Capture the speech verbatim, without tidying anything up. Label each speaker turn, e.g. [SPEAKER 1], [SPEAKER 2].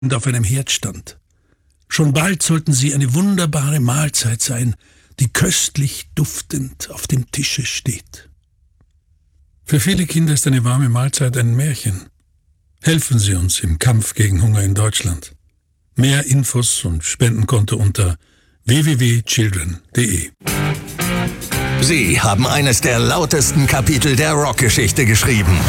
[SPEAKER 1] auf einem Herd stand. Schon bald sollten sie eine wunderbare Mahlzeit sein, die köstlich duftend auf dem Tische steht. Für viele Kinder ist eine warme Mahlzeit ein Märchen. Helfen Sie uns im Kampf gegen Hunger in Deutschland. Mehr Infos und Spendenkonto unter w w w punkt children punkt d e.
[SPEAKER 2] Sie haben eines der lautesten Kapitel der Rockgeschichte geschrieben.